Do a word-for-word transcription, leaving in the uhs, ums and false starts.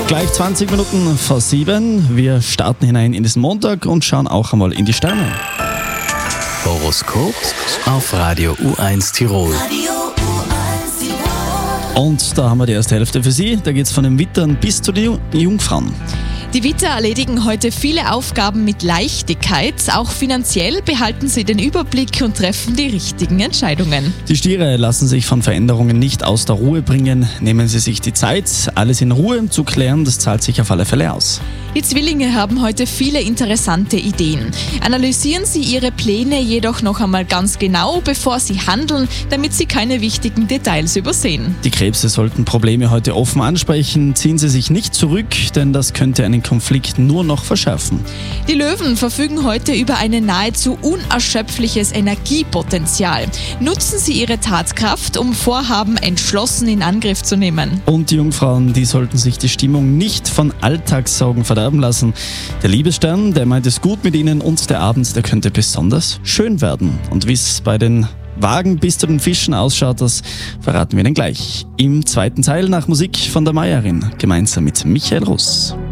Gleich zwanzig Minuten vor sieben. Wir starten hinein in diesen Montag und schauen auch einmal in die Sterne. Horoskop auf Radio U eins Tirol. Und da haben wir die erste Hälfte für Sie. Da geht es von den Wittern bis zu den Jungfrauen. Die Widder erledigen heute viele Aufgaben mit Leichtigkeit. Auch finanziell behalten sie den Überblick und treffen die richtigen Entscheidungen. Die Stiere lassen sich von Veränderungen nicht aus der Ruhe bringen. Nehmen Sie sich die Zeit, alles in Ruhe zu klären. Das zahlt sich auf alle Fälle aus. Die Zwillinge haben heute viele interessante Ideen. Analysieren Sie Ihre Pläne jedoch noch einmal ganz genau, bevor Sie handeln, damit Sie keine wichtigen Details übersehen. Die Krebse sollten Probleme heute offen ansprechen. Ziehen Sie sich nicht zurück, denn das könnte einen Konflikt nur noch verschärfen. Die Löwen verfügen heute über ein nahezu unerschöpfliches Energiepotenzial. Nutzen Sie Ihre Tatkraft, um Vorhaben entschlossen in Angriff zu nehmen. Und die Jungfrauen, die sollten sich die Stimmung nicht von Alltagssorgen verderben lassen. Der Liebesstern, der meint es gut mit Ihnen und der Abend, der könnte besonders schön werden. Und wie es bei den Wagen bis zu den Fischen ausschaut, das verraten wir Ihnen gleich. Im zweiten Teil nach Musik von der Meierin, gemeinsam mit Michael Russ.